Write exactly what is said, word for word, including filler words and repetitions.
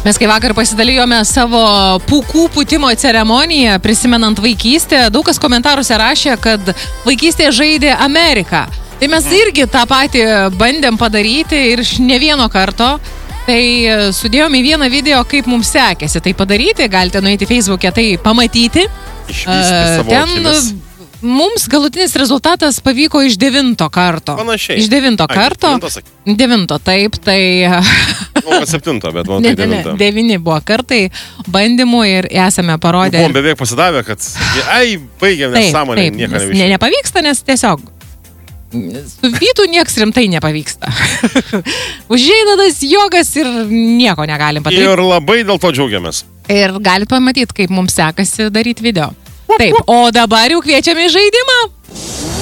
Mes kai vakar pasidalijome savo pūkų pūtimo ceremoniją, prisimenant vaikystę, daug kas komentaruose rašė, kad vaikystėje žaidė Amerika. Tai mes irgi tą patį bandėm padaryti ir ne vieno karto. Tai sudėjome į vieną video, kaip mums sekėsi tai padaryti. Galite nueiti Facebook'e tai pamatyti. Išvysti savo Ten akimis. Mums galutinis rezultatas pavyko iš devinto karto. Panašiai. Iš devinto Ai, karto. devinto sakai. Devinto, taip, tai... Manau, kad septinto, bet manau, Ne, tai ne, ne, devinto. devini buvo kartai bandymų ir esame parodę. Buvom beveik pasidavę, kad ai, baigėm nesąmonę, nieko nes nevyšė. ne, nepavyksta, nes tiesiog su Vytu nieks rimtai nepavyksta. Užeina tas jogas ir nieko negalim padaryti. Ir labai dėl to džiaugiamės. Ir galit pamatyti, kaip mums sekasi daryti video. Taip, o dabar jau kviečiame į žaidimą.